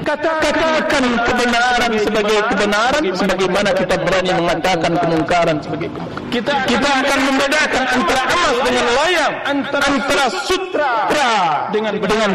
Katakan kebenaran sebagai kebenaran, sebagaimana kita berani mengatakan kemungkaran sebagai kemungkaran. Kita akan membedakan antara emas dengan loyang, antara sutra dengan